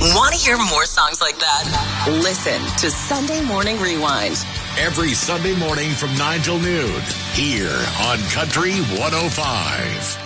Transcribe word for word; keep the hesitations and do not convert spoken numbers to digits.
Want to hear more songs like that? Listen to Sunday Morning Rewind. Every Sunday morning from nine till noon here on Country one oh five.